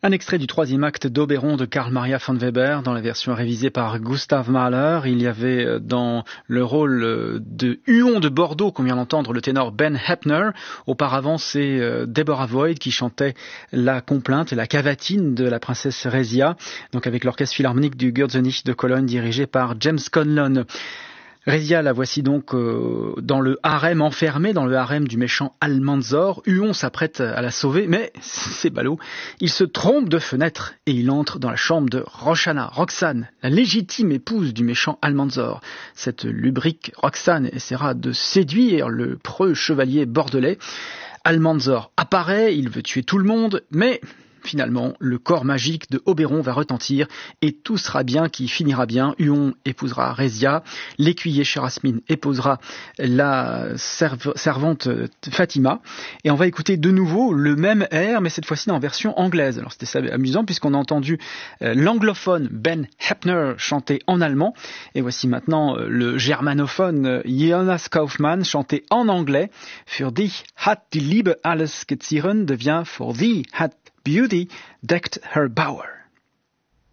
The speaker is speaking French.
Un extrait du troisième acte d'Oberon de Carl Maria von Weber dans la version révisée par Gustav Mahler. Il y avait dans le rôle de Huon de Bordeaux qu'on vient d'entendre le ténor Ben Heppner. Auparavant, c'est Deborah Voigt qui chantait la complainte et la cavatine de la princesse Résia, donc avec l'orchestre philharmonique du Gürzenich de Cologne dirigé par James Conlon. Résia, la voici donc dans le harem, enfermée dans le harem du méchant Almanzor. Huon s'apprête à la sauver, mais c'est ballot. Il se trompe de fenêtre et il entre dans la chambre de Roxane, la légitime épouse du méchant Almanzor. Cette lubrique Roxane essaiera de séduire le preux chevalier bordelais. Almanzor apparaît, il veut tuer tout le monde, mais finalement, le corps magique de Oberon va retentir et tout sera bien qui finira bien. Huon épousera Résia, l'écuyer Chérasmine épousera la servante Fatima et on va écouter de nouveau le même air mais cette fois-ci en version anglaise. Alors c'était ça amusant puisqu'on a entendu l'anglophone Ben Heppner chanter en allemand et voici maintenant le germanophone Jonas Kaufmann chanter en anglais. Für dich hat die Liebe alles gezieren devient For thee hat Beauty decked her bower.